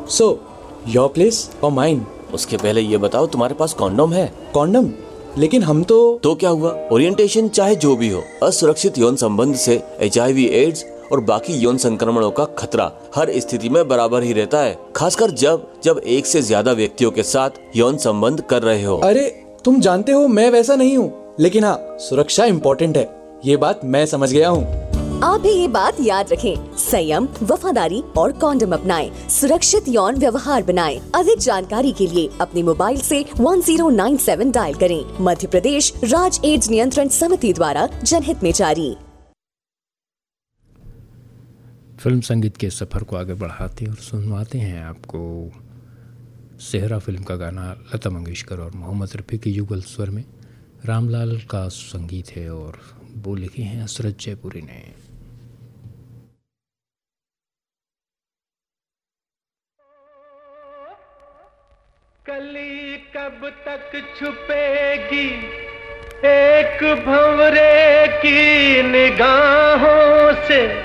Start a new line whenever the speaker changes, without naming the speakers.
So your place और mine?
उसके पहले ये बताओ, तुम्हारे पास कॉन्डोम है?
कॉन्डम? लेकिन हम तो
क्या हुआ? ओरिएंटेशन चाहे जो भी हो, असुरक्षित यौन संबंध से HIV, एड्स और बाकी यौन संक्रमणों का खतरा हर स्थिति में बराबर ही रहता है, खासकर जब एक से ज्यादा व्यक्तियों के साथ यौन संबंध कर रहे हो।
अरे तुम जानते हो मैं वैसा नहीं हूँ, लेकिन हाँ, सुरक्षा इम्पोर्टेंट है, ये बात मैं समझ गया हूँ।
आप भी ये बात याद रखें, संयम, वफादारी और कॉन्डम अपनाएं, सुरक्षित यौन व्यवहार बनाएं। अधिक जानकारी के लिए अपने मोबाइल से 1097 डायल करें। मध्य प्रदेश राज्य एड्स नियंत्रण समिति द्वारा जनहित में जारी।
फिल्म संगीत के सफर को आगे बढ़ाते और सुनवाते हैं आपको सेहरा फिल्म का गाना लता मंगेशकर और मोहम्मद रफ़ी के युगल स्वर में। रामलाल का संगीत है और वो लिखे हैं हसरत जयपुरी ने।
कली कब तक छुपेगी एक भंवरे की निगाहों से,